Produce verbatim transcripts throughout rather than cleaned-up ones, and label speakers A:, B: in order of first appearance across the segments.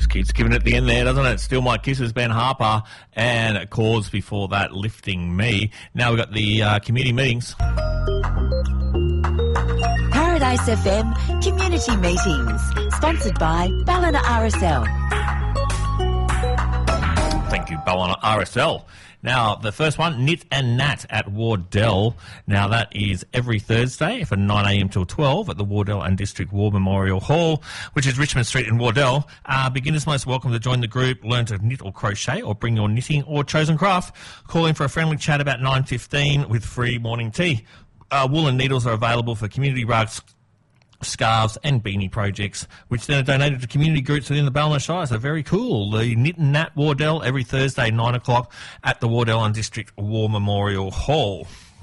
A: Just keeps giving it at the end there, doesn't it? Still My Kisses, Ben Harper, and Chords before that, Lifting Me. Now we've got the uh, community meetings.
B: Paradise F M Community Meetings, sponsored by Ballina R S L.
A: Thank you, Ballina R S L. Now, the first one, Knit and Nat at Wardell. Now, that is every Thursday from nine a m till twelve at the Wardell and District War Memorial Hall, which is Richmond Street in Wardell. Uh, beginners most welcome to join the group, learn to knit or crochet, or bring your knitting or chosen craft. Call in for a friendly chat about nine fifteen with free morning tea. Uh, wool and needles are available for community rugs, scarves and beanie projects, which then are donated to community groups within the Ballina Shire. So very cool. The Knit and Nat Wardell every Thursday, nine o'clock at the Wardell and District War Memorial Hall.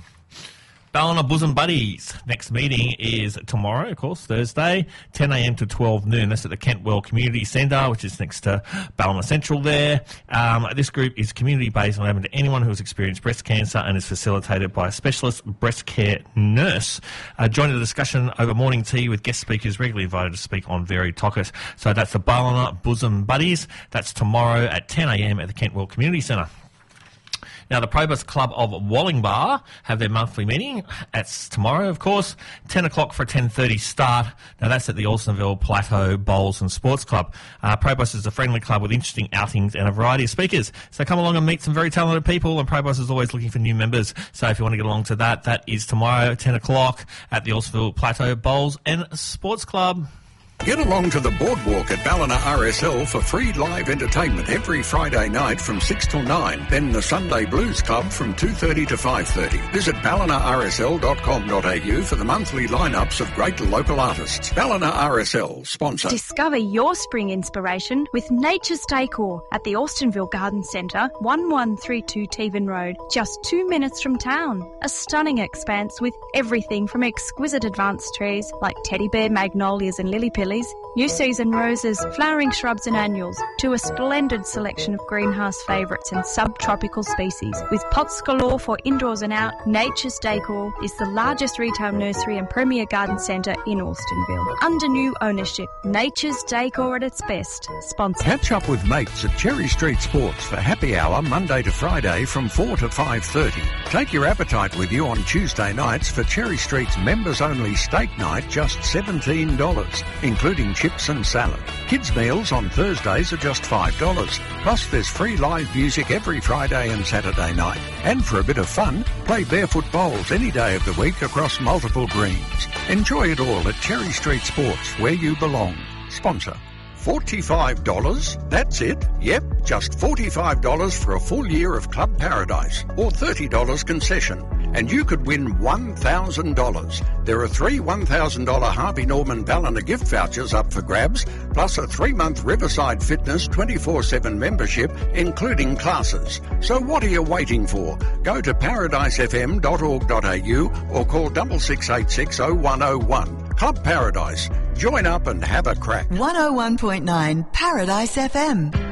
A: Ballina Bosom Buddies. Next meeting is tomorrow, of course, Thursday, ten a m to twelve noon. That's at the Kentwell Community Centre, which is next to Ballina Central there. Um, this group is community-based and open to anyone who has experienced breast cancer and is facilitated by a specialist breast care nurse. Uh, join the discussion over morning tea with guest speakers regularly invited to speak on varied topics. So that's the Ballina Bosom Buddies. That's tomorrow at ten a m at the Kentwell Community Centre. Now, the Probus Club of Wallingbar have their monthly meeting. That's tomorrow, of course, ten o'clock for a ten thirty start. Now, that's at the Alstonville Plateau Bowls and Sports Club. Uh, Probus is a friendly club with interesting outings and a variety of speakers. So come along and meet some very talented people, and Probus is always looking for new members. So if you want to get along to that, that is tomorrow, ten o'clock at the Alstonville Plateau Bowls and Sports Club.
C: Get along to the Boardwalk at Ballina R S L for free live entertainment every Friday night from six till nine. Then the Sunday Blues Club from two thirty to five thirty. Visit ballina r s l dot com dot a u for the monthly lineups of great local artists. Ballina R S L, sponsor.
D: Discover your spring inspiration with Nature's Decor at the Austinville Garden Centre, one one three two Tevan Road, just two minutes from town. A stunning expanse with everything from exquisite advanced trees like teddy bear, magnolias and lily pillies, new season roses, flowering shrubs and annuals, to a splendid selection of greenhouse favourites and subtropical species. With pots galore for indoors and out, Nature's Decor is the largest retail nursery and premier garden centre in Austinville. Under new ownership, Nature's Decor at its best. Sponsor.
C: Catch up with mates at Cherry Street Sports for happy hour Monday to Friday from four to five thirty. Take your appetite with you on Tuesday nights for Cherry Street's members-only steak night, just seventeen dollars, including chips and salad. Kids' meals on Thursdays are just five dollars. Plus, there's free live music every Friday and Saturday night. And for a bit of fun, play barefoot bowls any day of the week across multiple greens. Enjoy it all at Cherry Street Sports, where you belong. Sponsor. forty-five dollars? That's it? Yep, just forty-five dollars for a full year of Club Paradise, or thirty dollars concession. And you could win one thousand dollars. There are three one thousand dollars Harvey Norman Ballina gift vouchers up for grabs, plus a three-month Riverside Fitness twenty-four seven membership, including classes. So what are you waiting for? Go to paradise f m dot org dot a u or call six six eight six oh one oh one. Club Paradise. Join up and have a crack.
B: one oh one point nine Paradise F M.